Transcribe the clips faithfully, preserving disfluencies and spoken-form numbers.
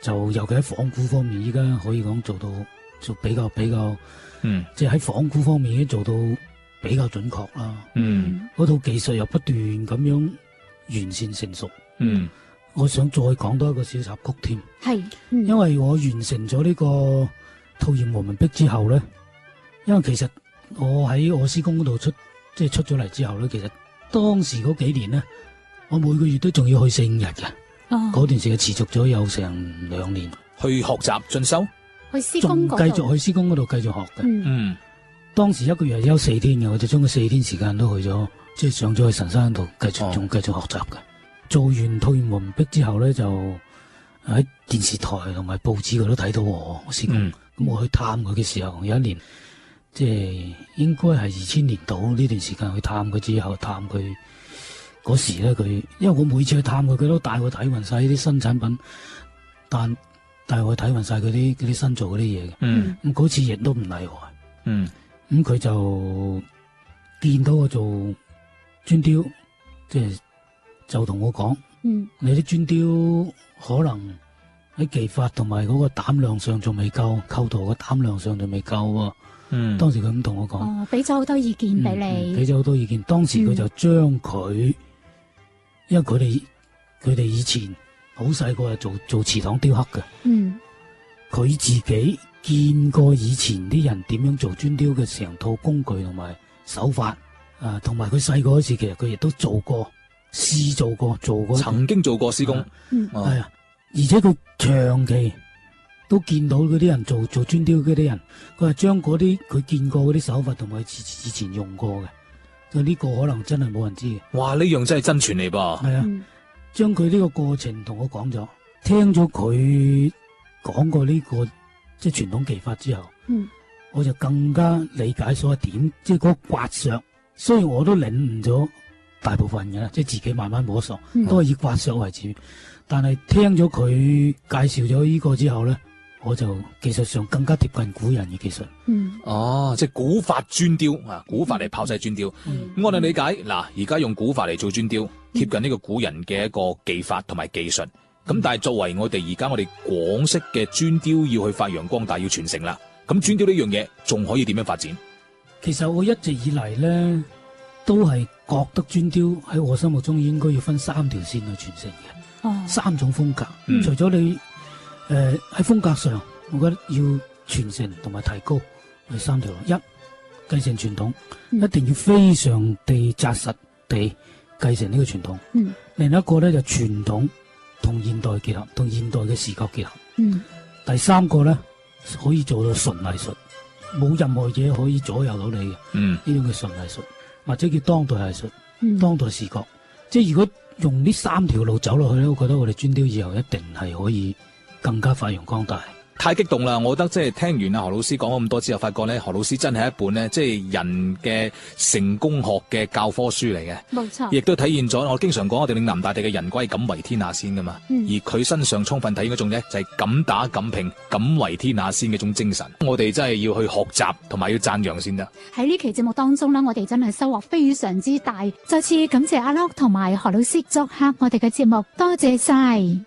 就尤其喺仿古方面，依家可以講做到就比較比較，嗯，即係喺仿古方面已經做到比較準確啦。嗯，嗰套技術又不斷咁樣完善成熟。嗯，我想再講多一個小插曲添。係、嗯，因為我完成咗呢個討厭和平壁之後咧，因為其實我喺我施工嗰度出，即係出咗嚟之後咧，其實當時嗰幾年咧，我每個月都仲要去四五日嘅。嗰、哦、段時間持續咗有成兩年， 去學習進修， 去施工嗰度， 繼續去施工嗰度繼續學嘅。 嗯， 嗯，當時一個月休四天嘅，我就將個四天時間都去咗，即係上咗去神山度繼續仲繼、哦、續學習嘅。做完討厭和平壁之後咧，就喺電視台同埋報紙嗰度睇到我施工。咁、嗯、我去探佢嘅時候，有一年即係應該係二千年度呢段時間去探佢之後，探佢。嗰時咧，佢因為我每次去探佢，佢都帶我睇勻晒呢啲新產品，但帶我睇勻晒佢啲啲新做嗰啲嘢嘅。嗯，咁嗰次亦都唔例外。嗯，咁佢就見到我做磚雕，即係就同我講，嗯，你啲磚雕可能喺技法同埋嗰個膽量上仲未夠，構圖嘅膽量上仲未夠喎。嗯，當時佢咁同我講， 哦，俾咗好多意見俾你， 俾咗好多意見。當時佢就將佢。因為佢哋佢哋以前好細個係做做祠堂雕刻嘅，嗯，佢自己見過以前啲人點樣做磚雕嘅成套工具同埋手法，啊，同埋佢細個嗰時其實佢亦都做過試做過做過， 曾經做過施工， 嗯，係啊，啊，而且佢長期都見到嗰啲人做做磚雕嗰啲人，佢係將嗰啲佢見過嗰啲手法同埋以前用過嘅。就呢個可能真係冇人知嘅。 哇！呢樣真係真傳嚟噃。 係啊，將佢呢個過程同我講咗，聽咗佢講過呢、這個即係傳統技法之後，嗯，我就更加理解所謂點，即係嗰個刮削。雖然我都領悟咗大部分嘅啦，即係自己慢慢摸索，嗯、都係以刮削為主。但係聽咗佢介紹咗呢個之後咧，我就技術上更加貼近古人嘅技術。 嗯，哦，即係古法磚雕啊，古法嚟炮製磚雕。嗯，咁我哋理解嗱，而家用古法嚟做磚雕，貼近呢個古人嘅一個技法同埋技術。咁、嗯、但係作為我哋而家我哋廣式嘅磚雕要去發揚光大，要傳承啦。咁磚雕呢樣嘢仲可以點樣發展？ 其實我一直以嚟咧，都係覺得磚雕喺我心目中應該要分三條線去傳承嘅。哦，三種風格。嗯、除咗你。誒、呃，喺風格上，我覺得要傳承同埋提高係三條路。一，繼承傳統、嗯，一定要非常地紮實地繼承呢個傳統。嗯，另一個咧就傳統同現代結合，同現代嘅視覺結合。嗯，第三個咧可以做到純藝術，冇任何嘢可以左右到你嘅。嗯，呢種叫純藝術，或者叫當代藝術、嗯，當代視覺。即係如果用呢三條路走落去咧，我覺得我哋磚雕以後一定係可以。更加發揚光大， 太激動啦！我覺得即係聽完阿何老師講咗咁多之後，發覺咧何老師真係一本咧即係人嘅成功學嘅教科書嚟嘅， 冇錯， 亦都體現咗我經常講我哋嶺南大地嘅人歸敢為天下先噶嘛、嗯，而佢身上充分體現嗰種咧就係敢打敢拼、敢為天下先嘅種精神，我哋真係要去學習同埋要讚揚先得。 喺呢期節目當中咧，我哋真係收穫非常之大，再次感謝阿 Lock 同埋何老師作客我哋嘅節目，多謝晒。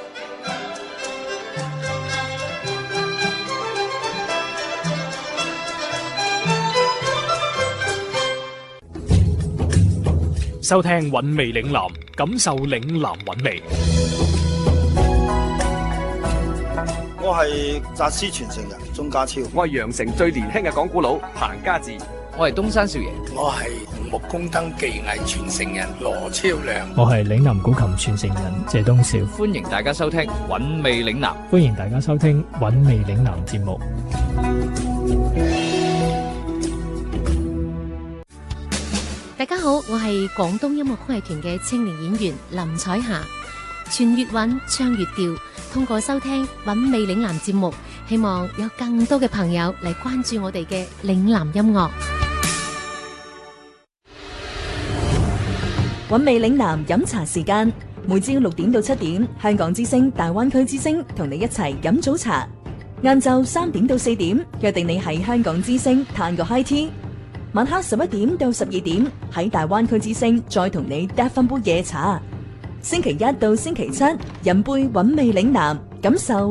收聽韻味嶺南，感受嶺南韻味。 我係翟師傳承人鍾家超， 我係羊城最年輕嘅講古佬彭家志， 我係東山少爺， 我係紅木工燈技藝傳承人羅超良， 我係嶺南古琴傳承人謝東少。 歡迎大家收聽韻味嶺南， 歡迎大家收聽韻味嶺南節目。 大家好，我係廣東音樂曲藝團嘅青年演員林彩霞。傳粵韻，唱粵調，通過收聽韻味嶺南節目，希望有更多嘅朋友嚟關注我哋嘅嶺南音樂。 韻味嶺南飲茶時間，每朝六點到七點，香港之聲、大灣區之聲同你一齊飲早茶。晏晝三點到四點，約定你喺香港之聲嘆個 high tea。晚黑十一點到十二點，喺大灣區之聲再同你嗒翻杯夜茶。星期一到星期七，飲杯韻味嶺南，感受